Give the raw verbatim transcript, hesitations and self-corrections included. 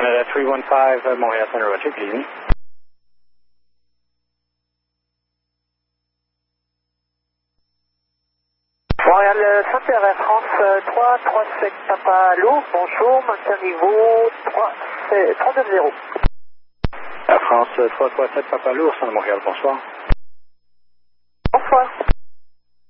Canada three one five, uh, Montréal Center, Roger, good evening. Montréal Center, Air France trois trois sept Papa Lou, bonjour, maintien niveau trois deux zéro. Air France trois trois sept Papa Lou, au centre de Montréal, bonsoir.